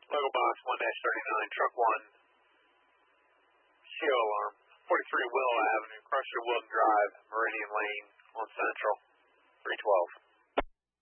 Logo box 1-39, truck 1, CO alarm, 43 Willow Avenue, Crusher Wilton Drive, Meridian Lane on Central, 312.